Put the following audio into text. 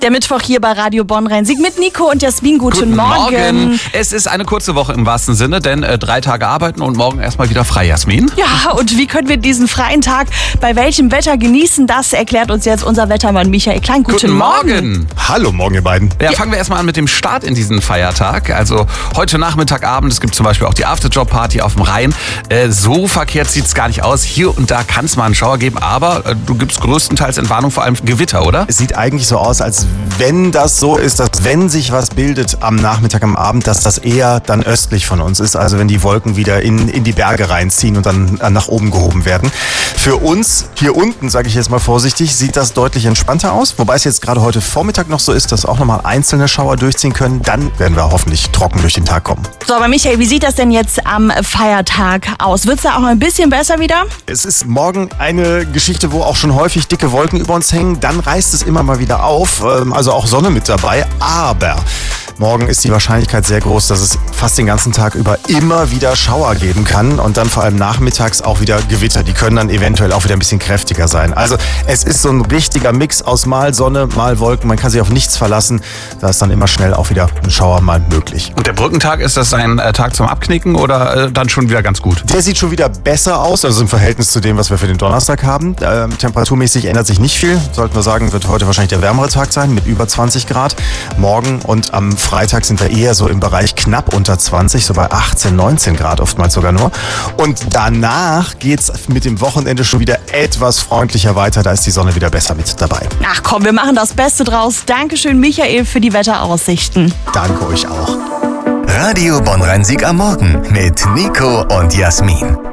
Der Mittwoch hier bei Radio Bonn-Rhein-Sieg mit Nico und Jasmin. Guten Morgen. Es ist eine kurze Woche im wahrsten Sinne, denn 3 Tage arbeiten und morgen erstmal wieder frei, Jasmin. Ja, und wie können wir diesen freien Tag bei welchem Wetter genießen? Das erklärt uns jetzt unser Wettermann Michael Klein. Guten Morgen. Hallo, morgen ihr beiden. Ja, fangen wir erstmal an mit dem Start in diesen Feiertag. Also heute Nachmittag, Abend, es gibt zum Beispiel auch die Afterjob-Party auf dem Rhein. So verkehrt sieht es gar nicht aus. Hier und da kann es mal einen Schauer geben, aber du gibst größtenteils Entwarnung, vor allem Gewitter, oder? Es sieht eigentlich so aus, als wenn das so ist, dass wenn sich was bildet am Nachmittag, am Abend, dass das eher dann östlich von uns ist. Also wenn die Wolken wieder in die Berge reinziehen und dann nach oben gehoben werden. Für uns hier unten, sage ich jetzt mal vorsichtig, sieht das deutlich entspannter aus. Wobei es jetzt gerade heute Vormittag noch so ist, dass auch nochmal einzelne Schauer durchziehen können. Dann werden wir hoffentlich trocken durch den Tag kommen. So, aber Michael, wie sieht das denn jetzt am Feiertag aus? Wird es da auch ein bisschen besser wieder? Es ist morgen eine Geschichte, wo auch schon häufig dicke Wolken über uns hängen. Dann reißt es immer mal wieder auf. Also auch Sonne mit dabei. Aber morgen ist die Wahrscheinlichkeit sehr groß, dass es fast den ganzen Tag über immer wieder Schauer geben kann und dann vor allem nachmittags auch wieder Gewitter. Die können dann eventuell auch wieder ein bisschen kräftiger sein. Also es ist so ein richtiger Mix aus mal Sonne, mal Wolken. Man kann sich auf nichts verlassen. Da ist dann immer schnell auch wieder ein Schauer mal möglich. Und der Brückentag, ist das ein Tag zum Abknicken oder dann schon wieder ganz gut? Der sieht schon wieder besser aus, also im Verhältnis zu dem, was wir für den Donnerstag haben. Temperaturmäßig ändert sich nicht viel. Sollten wir sagen, wird heute wahrscheinlich der wärmere Tag sein mit über 20 Grad. Morgen und am Freitag sind wir eher so im Bereich knapp unter 20, so bei 18, 19 Grad oftmals sogar nur. Und danach geht's mit dem Wochenende schon wieder etwas freundlicher weiter. Da ist die Sonne wieder besser mit dabei. Ach komm, wir machen das Beste draus. Dankeschön, Michael, für die Wetteraussichten. Danke euch auch. Radio Bonn-Rhein-Sieg am Morgen mit Nico und Jasmin.